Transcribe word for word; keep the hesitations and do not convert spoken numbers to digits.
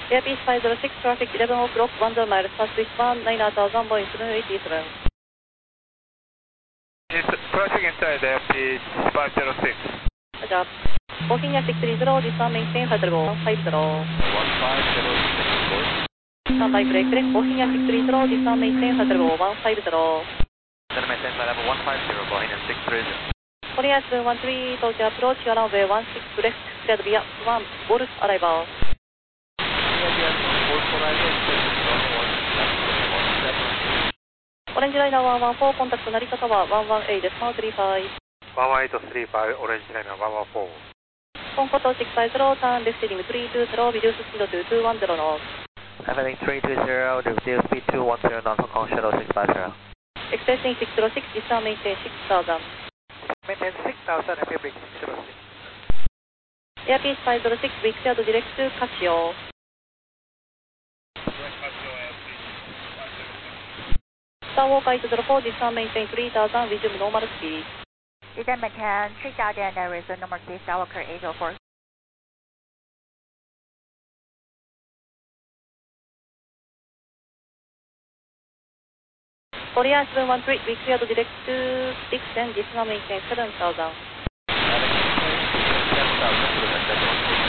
Airpiece five zero six, traffic eleven o'clock, one zero miles, past eastbound, nine thousand, Boeing seven eight seven. It's traffic inside Airpiece five zero six. Roger. Booking at six three zero, discount maintain five zero one five zero. one five zero six. Standby brake correct, booking at six three zero, discount maintain five zero one five zero. Then maintain level one five zero, Boeing six three zero. Korea seven one three, Tokyo approach, your runway one six left, cleared via one, Golf arrival. Orange Liner one one four, contact Narita Tower one one eight, decimal three five. one one eight three five, Orange Liner one one four. Concord six five zero, turn left heading three two zero, reduce speed to two one zero knots. Heading three two zero, reduce speed two one zero knots, Hong Kong Shadow six five zero. Expecting six zero six, discount maintain six thousand. Maintain six thousand, and fabric six zero six. Airpiece five zero six, we cleared direct to Casio. Starwalker eight zero four, discount maintain three thousand, resume normal speed. Descend maintain three thousand and resume normal speed, Starwalker eight zero four. Korea seven one three, we cleared direct to Dixon, discount maintain seven thousand. seven thousand.